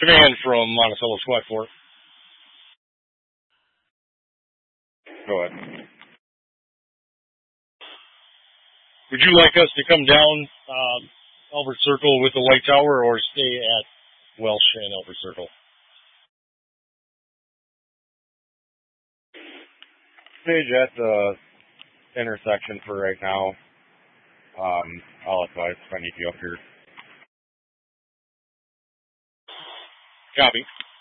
Command from Monticello Squad 4. Go ahead. Would you like us to come down Albert Circle with the White Tower or stay at Welsh and Albert Circle? Stage at the intersection for right now. I'll advise if I need you up here. Copy.